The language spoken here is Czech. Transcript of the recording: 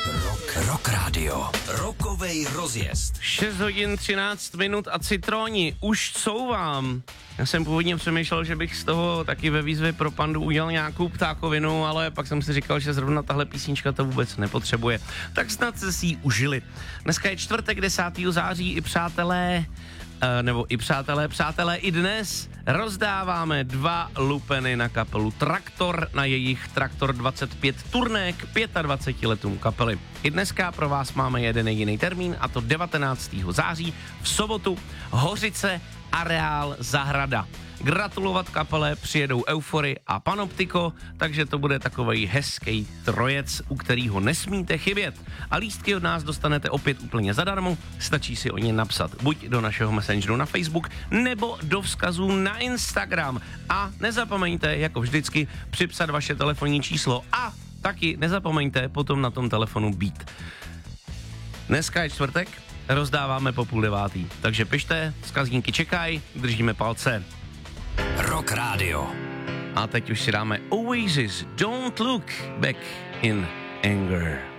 Rock Radio. Rockovej rozjezd. 6 hodin 13 minut a Citróni už couvám. Já jsem původně přemýšlel, že bych z toho taky ve výzvě pro Pandu udělal nějakou ptákovinu, ale pak jsem si říkal, že zrovna tahle písnička to vůbec nepotřebuje. Tak snad se si ji užili. Dneska je čtvrtek 10. září i přátelé, přátelé, i dnes rozdáváme 2 lupeny na kapelu Traktor na jejich Traktor 25 turné k 25 letům kapely. I dneska pro vás máme jeden jediný termín, a to 19. září v sobotu Hořice, areál Zahrada. Gratulovat kapele přijedou Eufory a Panoptiko, takže to bude takovej hezký trojec, u kterého nesmíte chybět. A lístky od nás dostanete opět úplně zadarmo, stačí si o ně napsat buď do našeho messengeru na Facebook, nebo do vzkazu na Instagram. A nezapomeňte, jako vždycky, připsat vaše telefonní číslo a taky nezapomeňte potom na tom telefonu být. Dneska je čtvrtek, rozdáváme po 8:30, takže pište, vzkazníky čekají, držíme palce. Rock Radio. A teď už si dáme Oasis, Don't Look Back in Anger.